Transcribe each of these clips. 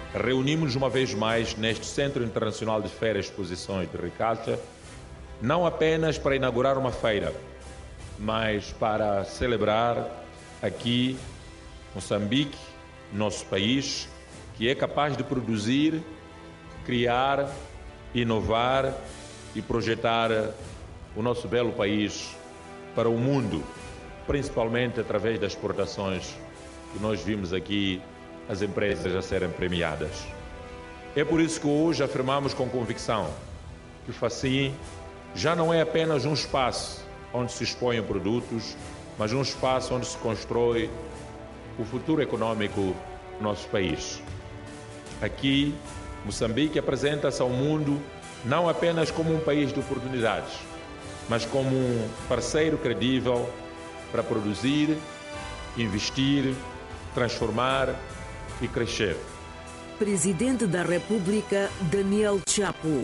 reunimos-nos uma vez mais neste Centro Internacional de Feiras e Exposições de Ricacha, não apenas para inaugurar uma feira, mas para celebrar aqui Moçambique, nosso país, que é capaz de produzir, criar, inovar e projetar o nosso belo país para o mundo, principalmente através das exportações que nós vimos aqui as empresas a serem premiadas. É por isso que hoje afirmamos com convicção que o Facim já não é apenas um espaço onde se expõem produtos, mas um espaço onde se constrói o futuro econômico do nosso país. Aqui, Moçambique apresenta-se ao mundo não apenas como um país de oportunidades, mas como um parceiro credível para produzir, investir, transformar e crescer. Presidente da República, Daniel Chapo.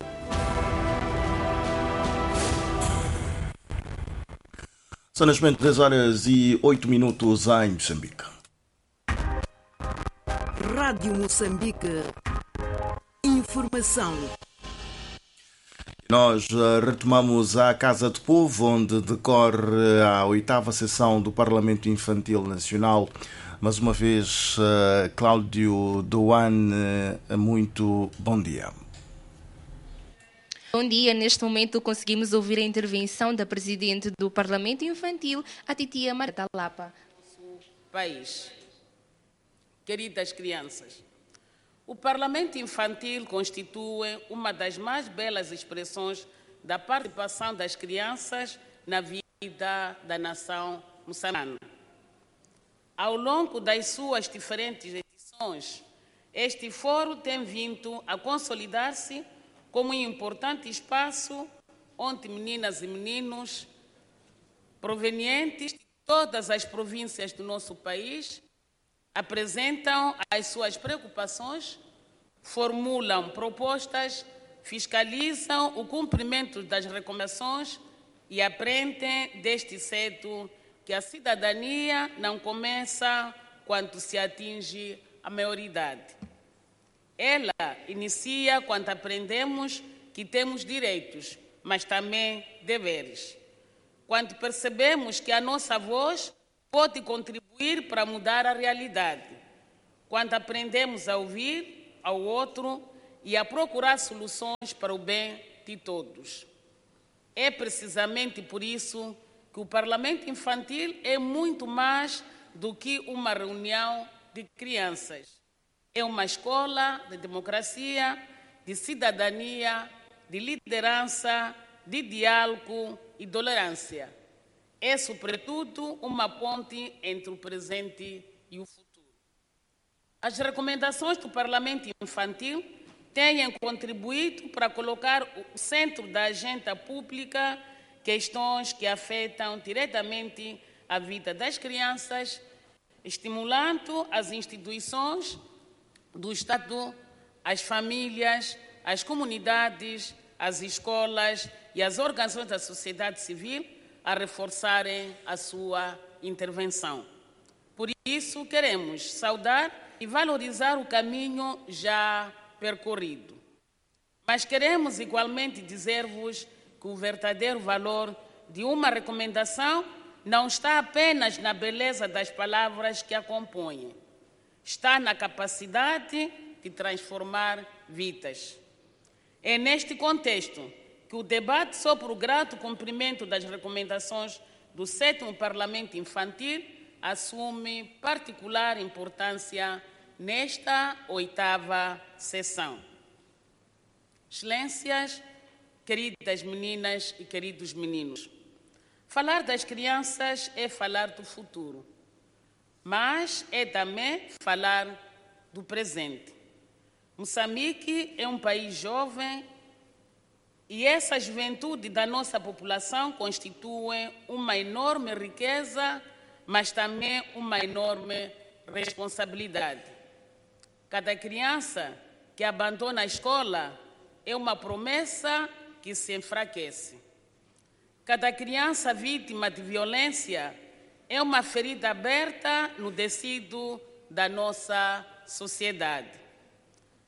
São neste momento 10h08 em Moçambique. Rádio Moçambique. Informação. Nós retomamos a Casa do Povo, onde decorre a 8ª sessão do Parlamento Infantil Nacional. Mais uma vez, Cláudio Doane, muito bom dia. Bom dia. Neste momento conseguimos ouvir a intervenção da Presidente do Parlamento Infantil, a Titia Marta Lapa. País. Queridas crianças, o Parlamento Infantil constitui uma das mais belas expressões da participação das crianças na vida da nação moçambicana. Ao longo das suas diferentes edições, este fórum tem vindo a consolidar-se como um importante espaço onde meninas e meninos provenientes de todas as províncias do nosso país apresentam as suas preocupações, formulam propostas, fiscalizam o cumprimento das recomendações e aprendem desde cedo que a cidadania não começa quando se atinge a maioridade. Ela inicia quando aprendemos que temos direitos, mas também deveres. Quando percebemos que a nossa voz pode contribuir para mudar a realidade. Quando aprendemos a ouvir ao outro e a procurar soluções para o bem de todos. É precisamente por isso que o Parlamento Infantil é muito mais do que uma reunião de crianças. É uma escola de democracia, de cidadania, de liderança, de diálogo e tolerância. É, sobretudo, uma ponte entre o presente e o futuro. As recomendações do Parlamento Infantil têm contribuído para colocar no centro da agenda pública questões que afetam diretamente a vida das crianças, estimulando as instituições do Estado, as famílias, as comunidades, as escolas e as organizações da sociedade civil a reforçarem a sua intervenção. Por isso, queremos saudar e valorizar o caminho já percorrido. Mas queremos igualmente dizer-vos que o verdadeiro valor de uma recomendação não está apenas na beleza das palavras que a compõem. Está na capacidade de transformar vidas. É neste contexto que o debate sobre o grato cumprimento das recomendações do 7º Parlamento Infantil assume particular importância nesta 8ª sessão. Excelências, queridas meninas e queridos meninos, falar das crianças é falar do futuro, mas é também falar do presente. Moçambique é um país jovem e essa juventude da nossa população constitui uma enorme riqueza, mas também uma enorme responsabilidade. Cada criança que abandona a escola é uma promessa que se enfraquece. Cada criança vítima de violência é uma ferida aberta no tecido da nossa sociedade.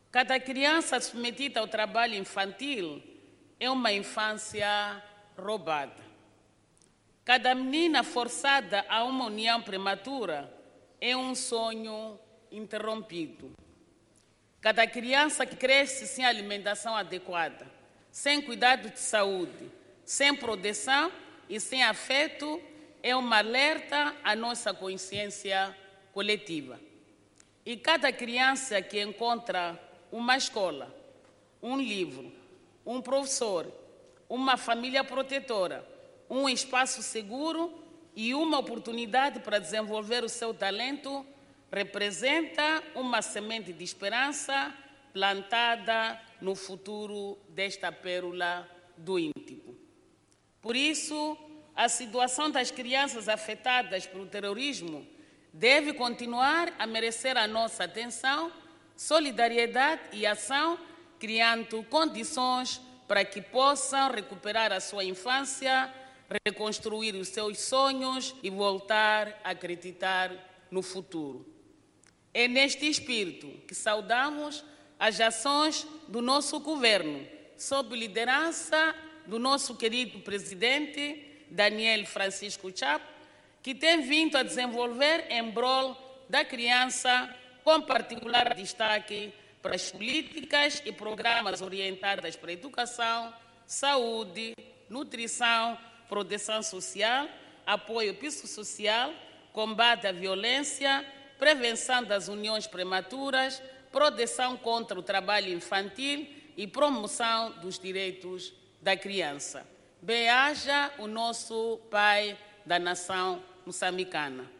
Cada criança submetida ao trabalho infantil é uma infância roubada. Cada menina forçada a uma união prematura é um sonho interrompido. Cada criança que cresce sem alimentação adequada, sem cuidado de saúde, sem proteção e sem afeto é um alerta à nossa consciência coletiva. E cada criança que encontra uma escola, um livro, um professor, uma família protetora, um espaço seguro e uma oportunidade para desenvolver o seu talento representa uma semente de esperança plantada no futuro desta pérola do Índico. Por isso, a situação das crianças afetadas pelo terrorismo deve continuar a merecer a nossa atenção, solidariedade e ação, criando condições para que possam recuperar a sua infância, reconstruir os seus sonhos e voltar a acreditar no futuro. É neste espírito que saudamos as ações do nosso governo, sob liderança do nosso querido presidente Daniel Francisco Chapo, que tem vindo a desenvolver em prol da criança, com particular destaque para as políticas e programas orientados para a educação, saúde, nutrição, proteção social, apoio psicossocial, combate à violência, prevenção das uniões prematuras, proteção contra o trabalho infantil e promoção dos direitos da criança. Bem-aja o nosso pai da nação moçambicana.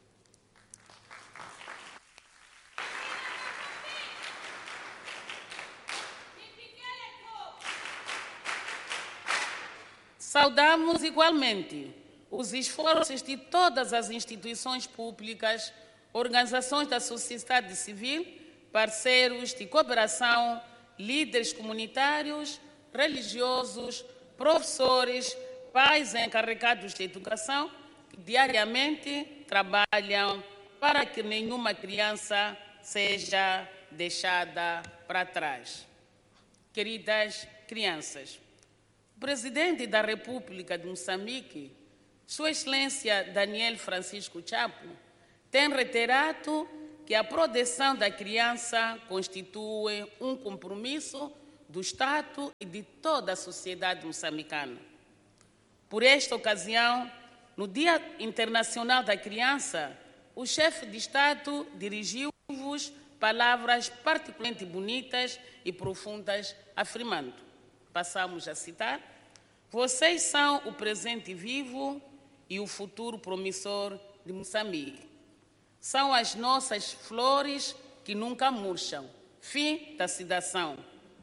Saudamos igualmente os esforços de todas as instituições públicas, organizações da sociedade civil, parceiros de cooperação, líderes comunitários, religiosos, professores, pais encarregados de educação, que diariamente trabalham para que nenhuma criança seja deixada para trás. Queridas crianças, o presidente da República de Moçambique, Sua Excelência Daniel Francisco Chapo, tem reiterado que a proteção da criança constitui um compromisso do Estado e de toda a sociedade moçambicana. Por esta ocasião, no Dia Internacional da Criança, o chefe de Estado dirigiu-vos palavras particularmente bonitas e profundas, afirmando, passamos a citar, vocês são o presente vivo e o futuro promissor de Moçambique. São as nossas flores que nunca murcham. Fim da citação.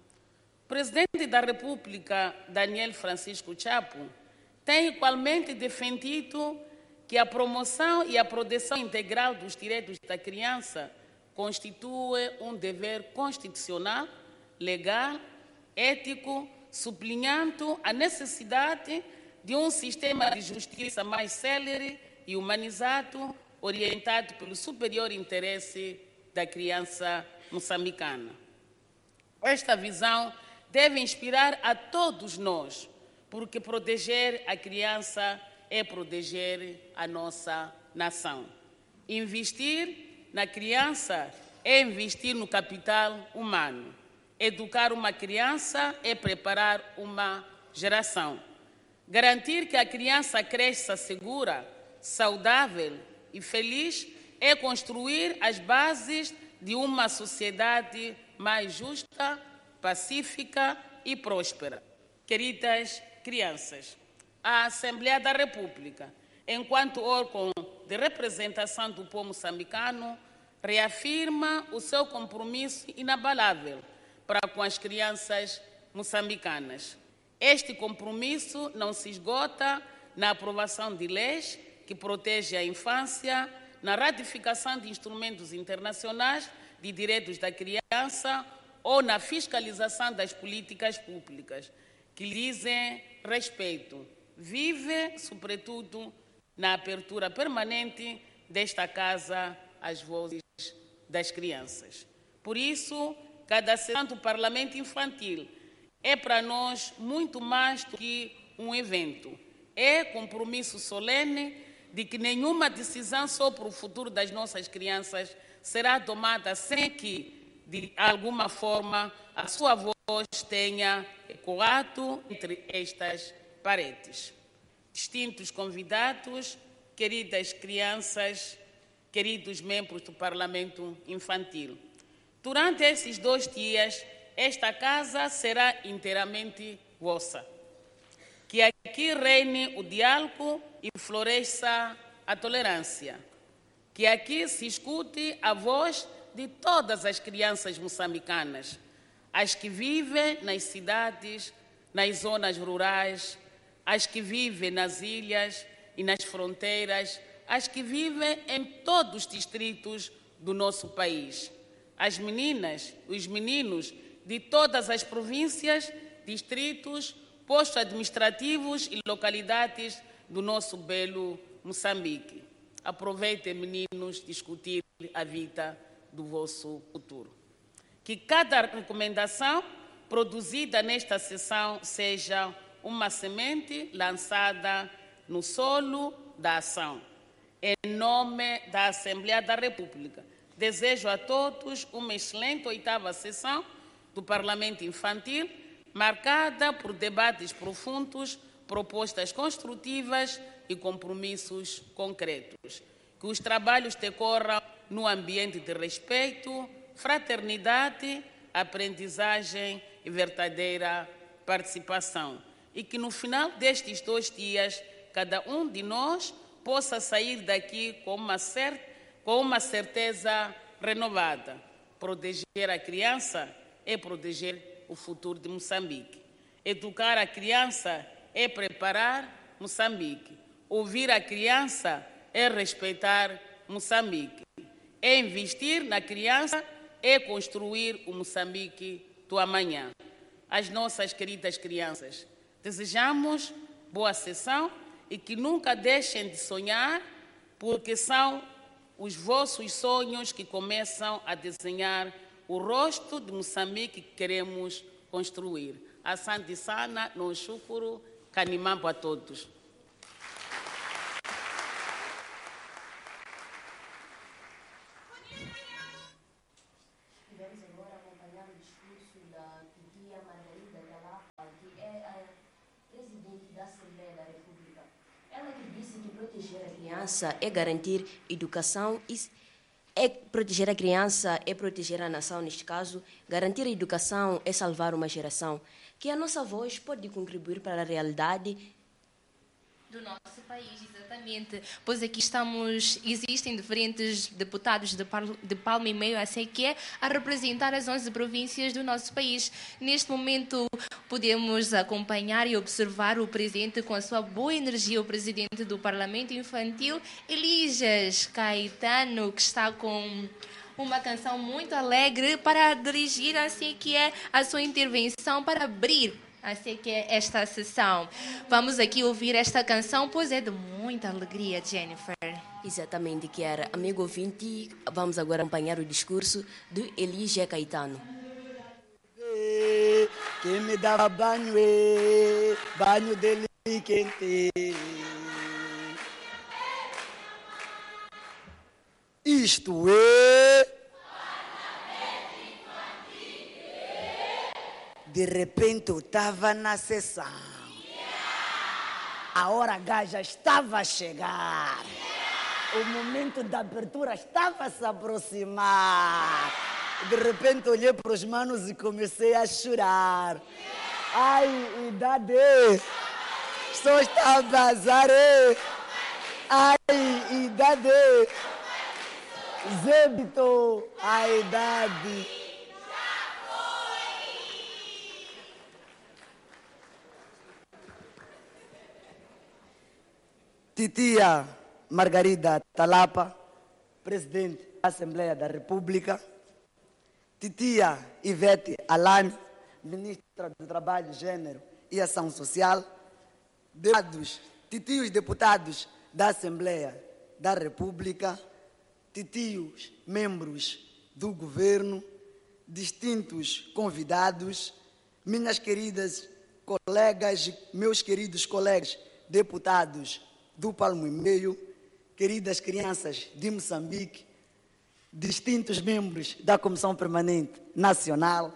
O presidente da República, Daniel Francisco Chapo, tem igualmente defendido que a promoção e a proteção integral dos direitos da criança constitui um dever constitucional, legal, ético, sublinhando a necessidade de um sistema de justiça mais célere e humanizado, orientado pelo superior interesse da criança moçambicana. Esta visão deve inspirar a todos nós, porque proteger a criança é proteger a nossa nação. Investir na criança é investir no capital humano. Educar uma criança é preparar uma geração. Garantir que a criança cresça segura, saudável e feliz é construir as bases de uma sociedade mais justa, pacífica e próspera. Queridas crianças, a Assembleia da República, enquanto órgão de representação do povo moçambicano, reafirma o seu compromisso inabalável para com as crianças moçambicanas. Este compromisso não se esgota na aprovação de leis que protegem a infância, na ratificação de instrumentos internacionais de direitos da criança ou na fiscalização das políticas públicas que dizem respeito. Vive, sobretudo, na abertura permanente desta casa às vozes das crianças. Por isso, cada sessão do Parlamento Infantil é para nós muito mais do que um evento. É compromisso solene de que nenhuma decisão sobre o futuro das nossas crianças será tomada sem que, de alguma forma, a sua voz tenha ecoado entre estas paredes. Distintos convidados, queridas crianças, queridos membros do Parlamento Infantil, durante esses 2 dias, esta casa será inteiramente vossa. Que aqui reine o diálogo e floresça a tolerância. Que aqui se escute a voz de todas as crianças moçambicanas, as que vivem nas cidades, nas zonas rurais, as que vivem nas ilhas e nas fronteiras, as que vivem em todos os distritos do nosso país. As meninas, os meninos de todas as províncias, distritos, postos administrativos e localidades do nosso belo Moçambique. Aproveitem, meninos, discutir a vida do vosso futuro. Que cada recomendação produzida nesta sessão seja uma semente lançada no solo da ação. Em nome da Assembleia da República, desejo a todos uma excelente 8ª sessão do Parlamento Infantil, marcada por debates profundos, propostas construtivas e compromissos concretos. Que os trabalhos decorram no ambiente de respeito, fraternidade, aprendizagem e verdadeira participação. E que no final destes 2 dias, cada um de nós possa sair daqui com uma certeza renovada. Proteger a criança é proteger o futuro de Moçambique. Educar a criança é preparar Moçambique. Ouvir a criança é respeitar Moçambique. É investir na criança, é construir o Moçambique do amanhã. Às nossas queridas crianças, desejamos boa sessão e que nunca deixem de sonhar, porque são os vossos sonhos que começam a desenhar o rosto de Moçambique que queremos construir. Asante sana, non shukuru, kanimambo a todos. Vamos agora acompanhar o discurso da Titia Margarida Talapa, que é a presidente da Assembleia da República. Ela que disse que proteger a criança é garantir educação e proteger a criança é proteger a nação, neste caso. Garantir a educação é salvar uma geração. Que a nossa voz pode contribuir para a realidade do nosso país, exatamente. Pois aqui existem diferentes deputados de Palma e Meio, assim que é a representar as 11 províncias do nosso país. Neste momento, podemos acompanhar e observar o presidente com a sua boa energia, o presidente do Parlamento Infantil, Elias Caetano, que está com uma canção muito alegre para dirigir, assim que é a sua intervenção, para abrir assim que é esta sessão. Vamos aqui ouvir esta canção, pois é de muita alegria, Jennifer. Exatamente, Kiara. Amigo ouvinte, vamos agora acompanhar o discurso de Elias Caetano. Que me dava banho dele quente. Isto é... De repente eu estava na sessão. A hora H já estava a chegar. O momento da abertura estava a se aproximar. De repente olhei para os manos e comecei a chorar. Ai, idade, só está a bazar. Ai, idade, zébito, a idade. Titia Margarida Talapa, presidente da Assembleia da República. Titia Ivete Alame, ministra do Trabalho, Gênero e Ação Social. Titios deputados da Assembleia da República. Titios membros do governo. distintos convidados, minhas queridas colegas, meus queridos colegas deputados do Palmo e Meio, queridas crianças de Moçambique, distintos membros da Comissão Permanente Nacional,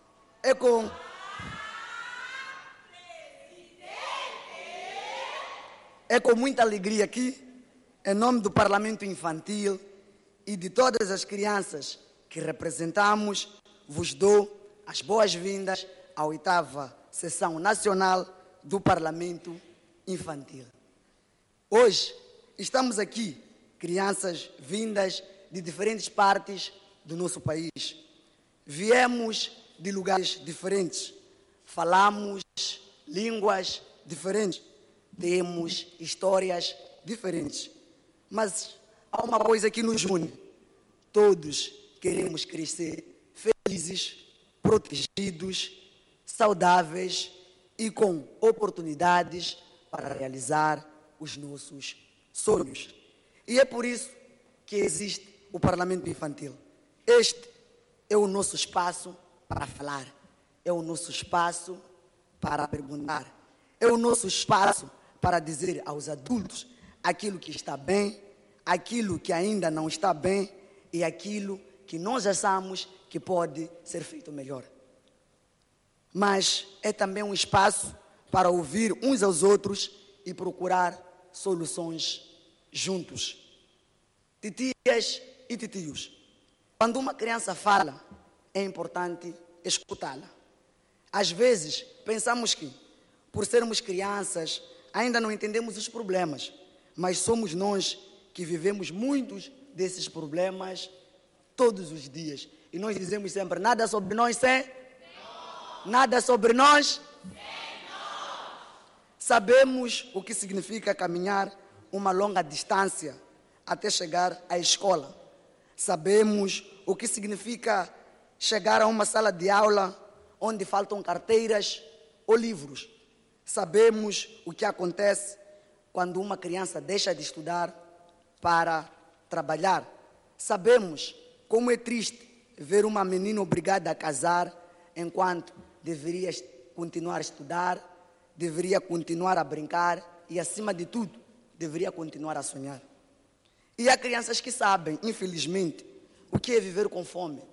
é com muita alegria aqui, em nome do Parlamento Infantil e de todas as crianças que representamos, vos dou as boas-vindas à 8ª Sessão Nacional do Parlamento Infantil. Hoje estamos aqui, crianças vindas de diferentes partes do nosso país. Viemos de lugares diferentes, falamos línguas diferentes, temos histórias diferentes. Mas há uma coisa que nos une. Todos queremos crescer felizes, protegidos, saudáveis e com oportunidades para realizar os nossos sonhos. E é por isso que existe o Parlamento Infantil. Este é o nosso espaço para falar, é o nosso espaço para perguntar, é o nosso espaço para dizer aos adultos aquilo que está bem, aquilo que ainda não está bem e aquilo que nós achamos que pode ser feito melhor. Mas é também um espaço para ouvir uns aos outros e procurar soluções juntos. Titias e titios, quando uma criança fala, é importante escutá-la. Às vezes, pensamos que, por sermos crianças, ainda não entendemos os problemas, mas somos nós que vivemos muitos desses problemas todos os dias. E nós dizemos sempre, nada sobre nós sem nada sobre nós. Sabemos o que significa caminhar uma longa distância até chegar à escola. Sabemos o que significa chegar a uma sala de aula onde faltam carteiras ou livros. Sabemos o que acontece quando uma criança deixa de estudar para trabalhar. Sabemos como é triste ver uma menina obrigada a casar enquanto deveria continuar a estudar, deveria continuar a brincar e, acima de tudo, deveria continuar a sonhar. E há crianças que sabem, infelizmente, o que é viver com fome,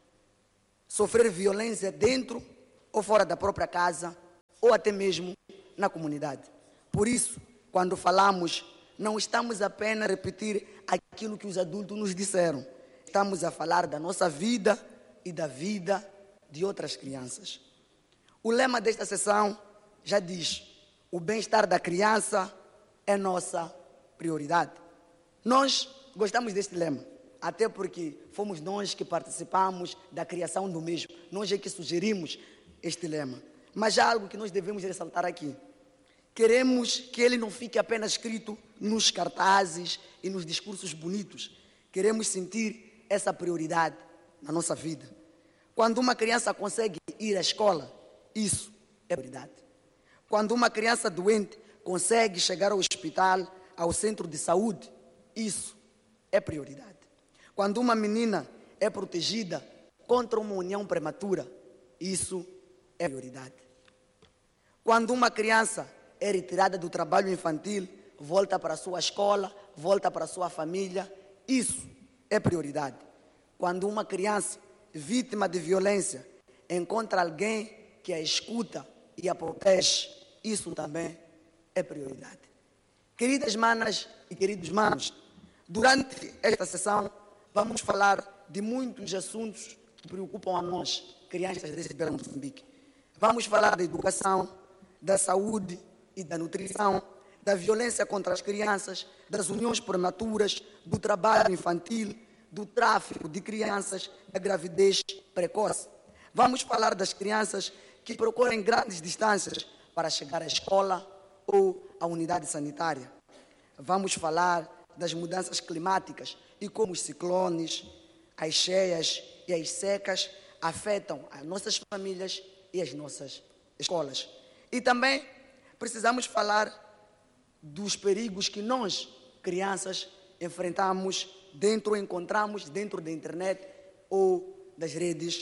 sofrer violência dentro ou fora da própria casa, ou até mesmo na comunidade. Por isso, quando falamos, não estamos apenas a repetir aquilo que os adultos nos disseram. Estamos a falar da nossa vida e da vida de outras crianças. O lema desta sessão já diz: o bem-estar da criança é nossa prioridade. Nós gostamos deste lema, até porque fomos nós que participamos da criação do mesmo. Nós é que sugerimos este lema. Mas há algo que nós devemos ressaltar aqui. Queremos que ele não fique apenas escrito nos cartazes e nos discursos bonitos. Queremos sentir essa prioridade na nossa vida. Quando uma criança consegue ir à escola, isso é prioridade. Quando uma criança doente consegue chegar ao hospital, ao centro de saúde, isso é prioridade. Quando uma menina é protegida contra uma união prematura, isso é prioridade. Quando uma criança é retirada do trabalho infantil, volta para a sua escola, volta para a sua família, isso é prioridade. Quando uma criança vítima de violência encontra alguém que a escuta e a protege, isso também é prioridade. Queridas manas e queridos manos, durante esta sessão vamos falar de muitos assuntos que preocupam a nós, crianças desse belo Moçambique. Vamos falar da educação, da saúde e da nutrição, da violência contra as crianças, das uniões prematuras, do trabalho infantil, do tráfico de crianças, da gravidez precoce. Vamos falar das crianças que percorrem grandes distâncias para chegar à escola ou à unidade sanitária. Vamos falar das mudanças climáticas e como os ciclones, as cheias e as secas afetam as nossas famílias e as nossas escolas. E também precisamos falar dos perigos que nós, crianças, enfrentamos encontramos dentro da internet ou das redes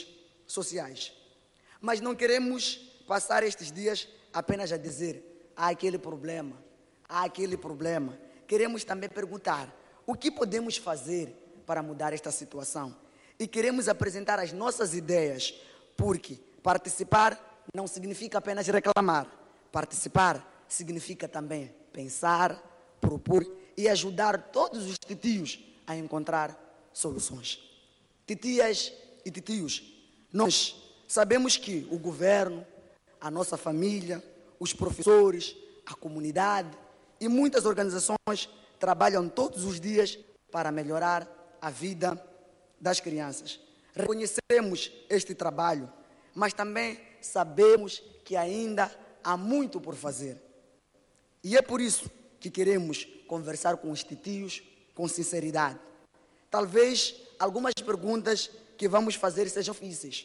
sociais. Mas não queremos passar estes dias apenas a dizer: há aquele problema, há aquele problema. Queremos também perguntar: o que podemos fazer para mudar esta situação? E queremos apresentar as nossas ideias, porque participar não significa apenas reclamar. Participar significa também pensar, propor e ajudar todos os titios a encontrar soluções. Titias e titios, nós sabemos que o governo, a nossa família, os professores, a comunidade e muitas organizações trabalham todos os dias para melhorar a vida das crianças. Reconhecemos este trabalho, mas também sabemos que ainda há muito por fazer. E é por isso que queremos conversar com os titios com sinceridade. Talvez algumas perguntas que vamos fazer sejam difíceis.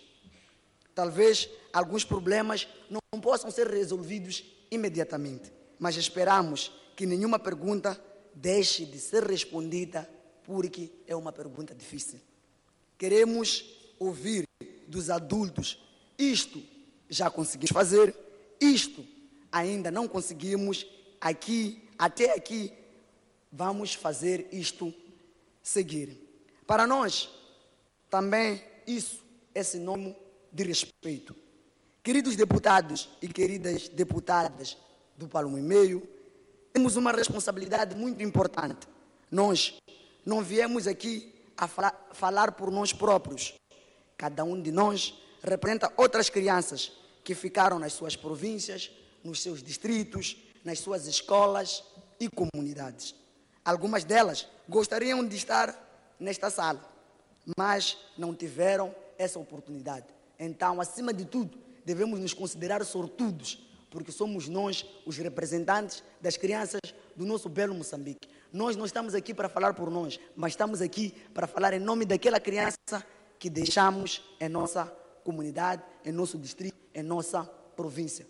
Talvez alguns problemas não possam ser resolvidos imediatamente, mas esperamos que nenhuma pergunta deixe de ser respondida porque é uma pergunta difícil. Queremos ouvir dos adultos: isto já conseguimos fazer, isto ainda não conseguimos, até aqui vamos fazer isto seguir. Para nós, também isso é sinônimo de respeito. Queridos deputados e queridas deputadas do Palmo e Meio, temos uma responsabilidade muito importante. Nós não viemos aqui a falar por nós próprios. Cada um de nós representa outras crianças que ficaram nas suas províncias, nos seus distritos, nas suas escolas e comunidades. Algumas delas gostariam de estar nesta sala, mas não tiveram essa oportunidade. Então, acima de tudo, devemos nos considerar sortudos, porque somos nós os representantes das crianças do nosso belo Moçambique. Nós não estamos aqui para falar por nós, mas estamos aqui para falar em nome daquela criança que deixamos em nossa comunidade, em nosso distrito, em nossa província.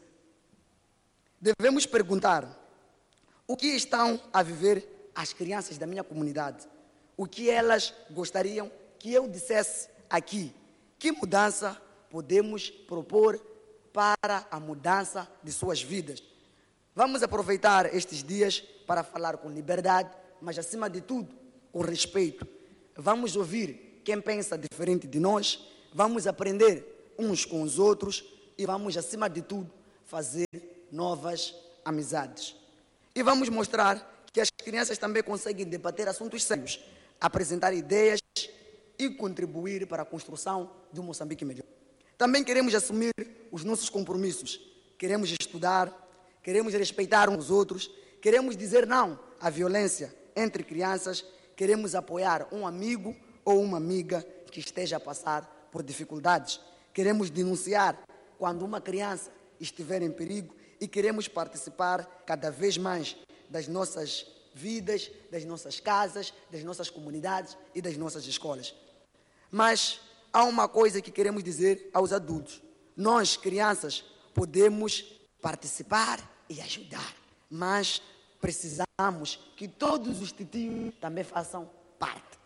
Devemos perguntar: o que estão a viver as crianças da minha comunidade? O que elas gostariam que eu dissesse aqui? Que mudança podemos propor para a mudança de suas vidas? Vamos aproveitar estes dias para falar com liberdade, mas acima de tudo, com respeito. Vamos ouvir quem pensa diferente de nós, vamos aprender uns com os outros e vamos, acima de tudo, fazer novas amizades. E vamos mostrar que as crianças também conseguem debater assuntos sérios, apresentar ideias e contribuir para a construção de um Moçambique melhor. Também queremos assumir os nossos compromissos. Queremos estudar, queremos respeitar uns aos outros, queremos dizer não à violência entre crianças, queremos apoiar um amigo ou uma amiga que esteja a passar por dificuldades. Queremos denunciar quando uma criança estiver em perigo e queremos participar cada vez mais das nossas vidas, das nossas casas, das nossas comunidades e das nossas escolas. Mas há uma coisa que queremos dizer aos adultos: nós, crianças, podemos participar e ajudar, mas precisamos que todos os titios também façam parte.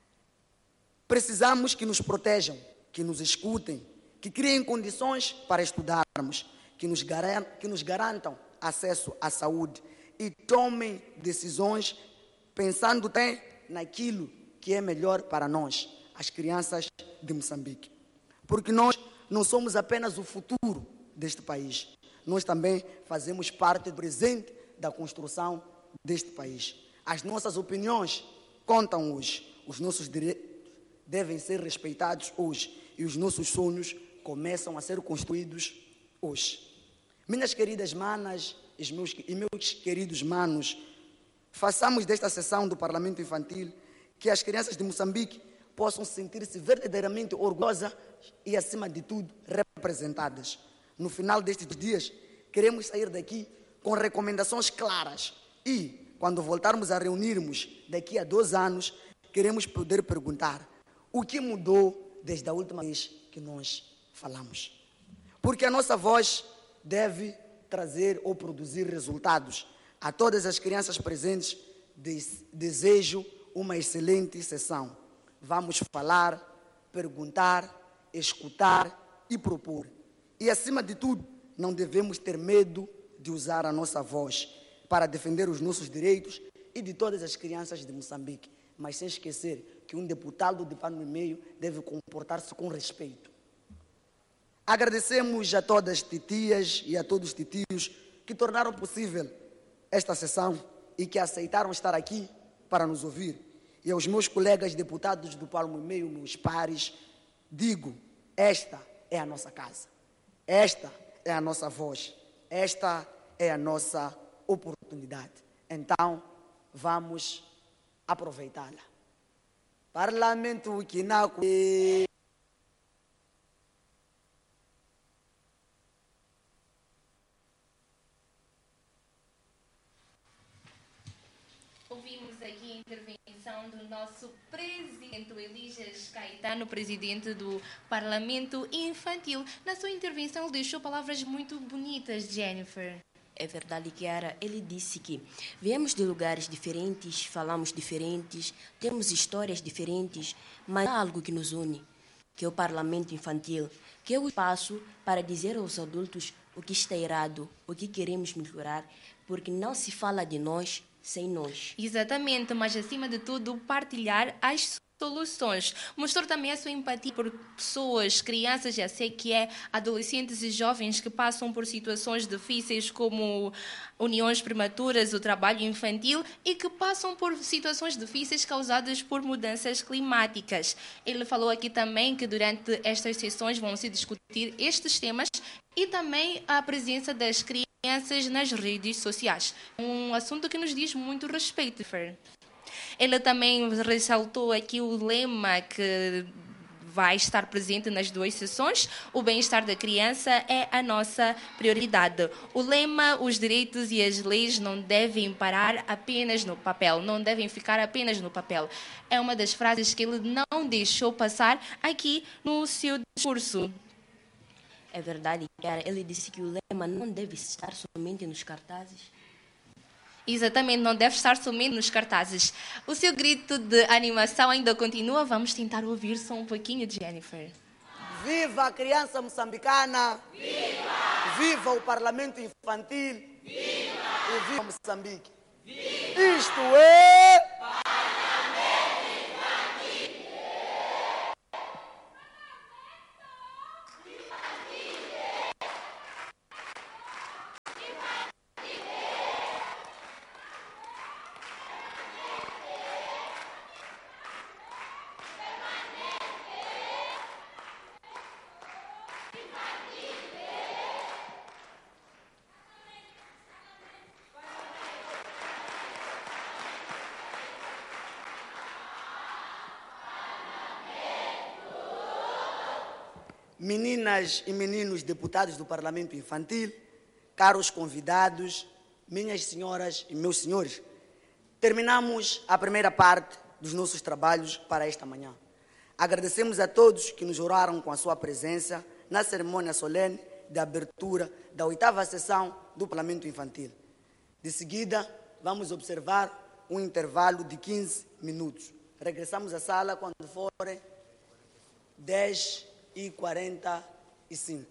Precisamos que nos protejam, que nos escutem, que criem condições para estudarmos, que nos garantam acesso à saúde e tomem decisões pensando também naquilo que é melhor para nós, as crianças de Moçambique. Porque nós não somos apenas o futuro deste país, nós também fazemos parte do presente da construção deste país. As nossas opiniões contam hoje, os nossos direitos devem ser respeitados hoje e os nossos sonhos começam a ser construídos hoje. Minhas queridas manas e meus queridos manos, façamos desta sessão do Parlamento Infantil que as crianças de Moçambique possam sentir-se verdadeiramente orgulhosas e, acima de tudo, representadas. No final destes dias, queremos sair daqui com recomendações claras e, quando voltarmos a reunirmos daqui a 2 anos, queremos poder perguntar: o que mudou desde a última vez que nós falamos? Porque a nossa voz deve trazer ou produzir resultados. A todas as crianças presentes, desejo uma excelente sessão. Vamos falar, perguntar escutar e propor. E, acima de tudo, não devemos ter medo de usar a nossa voz para defender os nossos direitos e de todas as crianças de Moçambique, mas sem esquecer que um deputado de Palma e Meio deve comportar-se com respeito. Agradecemos a todas as titias e a todos os titios que tornaram possível esta sessão e que aceitaram estar aqui para nos ouvir. E aos meus colegas deputados do Palma e Meio, meus pares, digo, esta é a nossa casa, esta é a nossa voz, esta é a nossa oportunidade. Então, vamos aproveitá-la. Parlamento que não... Ouvimos aqui a intervenção do nosso presidente, o Elías Caetano, presidente do Parlamento Infantil. Na sua intervenção, ele deixou palavras muito bonitas, Jennifer. É verdade, Chiara. Ele disse que viemos de lugares diferentes, falamos diferentes, temos histórias diferentes, mas há algo que nos une, que é o Parlamento Infantil, que é o espaço para dizer aos adultos o que está errado, o que queremos melhorar, porque não se fala de nós sem nós. Exatamente, mas acima de tudo, partilhar as soluções. Mostrou também a sua empatia por pessoas, crianças, já sei que é adolescentes e jovens que passam por situações difíceis como uniões prematuras, o trabalho infantil e que passam por situações difíceis causadas por mudanças climáticas. Ele falou aqui também que durante estas sessões vão se discutir estes temas e também a presença das crianças nas redes sociais. Um assunto que nos diz muito respeito, Fer. Ele também ressaltou aqui o lema que vai estar presente nas duas sessões: o bem-estar da criança é a nossa prioridade. O lema, os direitos e as leis não devem parar apenas no papel, não devem ficar apenas no papel. É uma das frases que ele não deixou passar aqui no seu discurso. É verdade, Chiara. Ele disse que o lema não deve estar somente nos cartazes. Exatamente, não deve estar somente nos cartazes. O seu grito de animação ainda continua. Vamos tentar ouvir só um pouquinho, Jennifer. Viva a criança moçambicana! Viva! Viva o Parlamento Infantil! Viva! E viva Moçambique! Viva! Isto é... Parlamento Infantil! Meninas e meninos deputados do Parlamento Infantil, caros convidados, minhas senhoras e meus senhores, terminamos a primeira parte dos nossos trabalhos para esta manhã. Agradecemos a todos que nos honraram com a sua presença na cerimônia solene de abertura da 8ª sessão do Parlamento Infantil. De seguida, vamos observar um intervalo de 15 minutos. Regressamos à sala quando forem 10h45.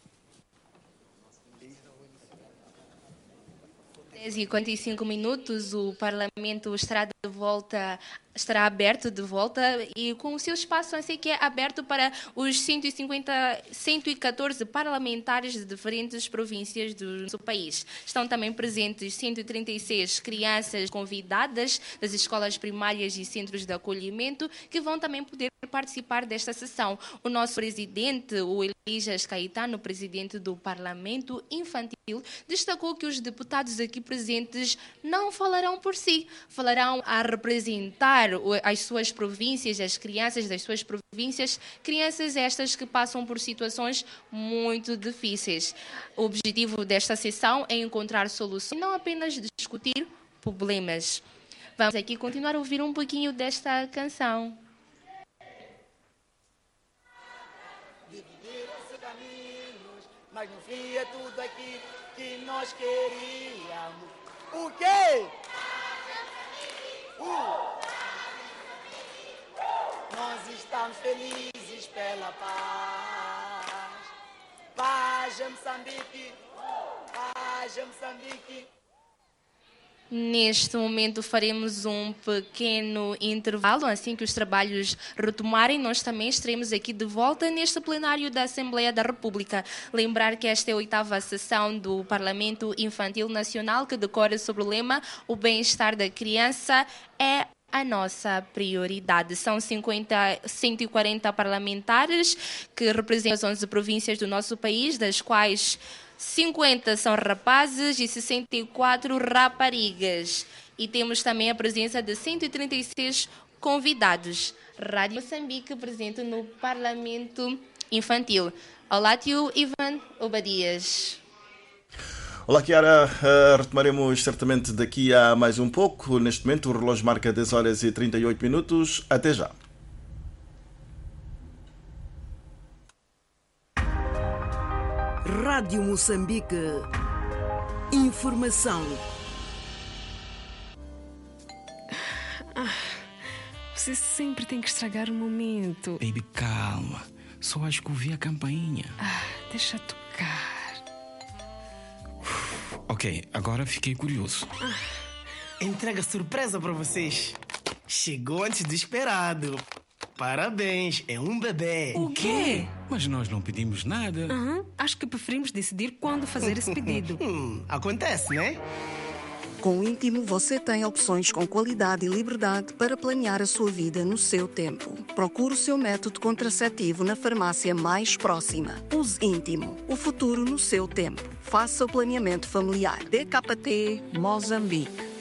10h45, o Parlamento estará aberto de volta e com o seu espaço, assim que é aberto para os 114 parlamentares de diferentes províncias do nosso país. Estão também presentes 136 crianças convidadas das escolas primárias e centros de acolhimento que vão também poder participar desta sessão. O nosso presidente, o Elías Caetano, presidente do Parlamento Infantil, destacou que os deputados aqui presentes não falarão por si, falarão a representar as suas províncias, as crianças das suas províncias, crianças estas que passam por situações muito difíceis. O objetivo desta sessão é encontrar soluções, não apenas discutir problemas. Vamos aqui continuar a ouvir um pouquinho desta canção. Dividiram-se caminhos, mas no fim é tudo aquilo que nós queríamos. O quê? Nós estamos felizes pela paz. Paz em Moçambique, paz em Moçambique. Neste momento faremos um pequeno intervalo. Assim que os trabalhos retomarem, nós também estaremos aqui de volta neste plenário da Assembleia da República. Lembrar que esta é a 8ª sessão do Parlamento Infantil Nacional, que decorre sobre o lema "O bem-estar da criança é a nossa prioridade". São 140 parlamentares que representam as 11 províncias do nosso país, das quais 50 são rapazes e 64 raparigas. E temos também a presença de 136 convidados. Rádio Moçambique presente no Parlamento Infantil. Olá, tio Ivan Obadias. Olá, Chiara. Retomaremos certamente daqui a mais um pouco. Neste momento o relógio marca 10 horas e 38 minutos. Até já. Rádio Moçambique. Informação. Você sempre tem que estragar o momento. Baby, calma. Só acho que ouvi a campainha. Deixa tocar. Ok, agora fiquei curioso. Entrega surpresa para vocês. Chegou antes do esperado. Parabéns, é um bebê. O quê? Mas nós não pedimos nada. Acho que preferimos decidir quando fazer esse pedido. Acontece, né? Com o Íntimo você tem opções com qualidade e liberdade para planear a sua vida no seu tempo. Procure o seu método contraceptivo na farmácia mais próxima. Use Íntimo, o futuro no seu tempo. Faça o planeamento familiar. DKT Moçambique.